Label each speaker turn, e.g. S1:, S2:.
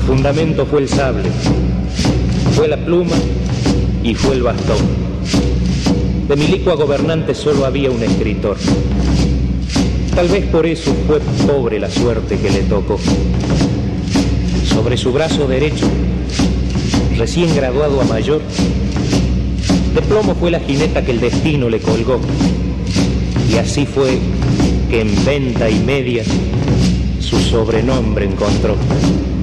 S1: fundamento fue el sable, fue la pluma y fue el bastón. De milico a gobernante solo había un escritor. Tal vez por eso fue pobre la suerte que le tocó. Sobre su brazo derecho, recién graduado a mayor, de plomo fue la jineta que el destino le colgó. Y así fue que en venta y media su sobrenombre encontró.